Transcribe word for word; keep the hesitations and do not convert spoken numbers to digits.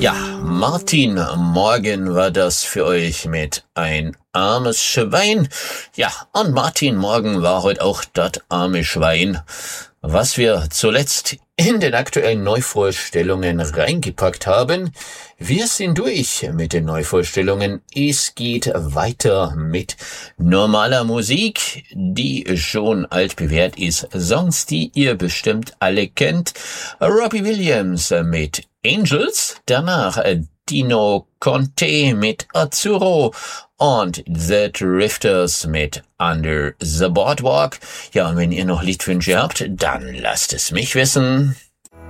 Ja, Martin Morgen war das für euch mit Ein armes Schwein. Ja, und Martin Morgen war heute auch das arme Schwein, was wir zuletzt in den aktuellen Neuvorstellungen reingepackt haben. Wir sind durch mit den Neuvorstellungen. Es geht weiter mit normaler Musik, die schon altbewährt ist. Songs, die ihr bestimmt alle kennt. Robbie Williams mit Angels, danach Dino Conte mit Azzurro und The Drifters mit Under the Boardwalk. Ja, und wenn ihr noch Liedwünsche habt, dann lasst es mich wissen.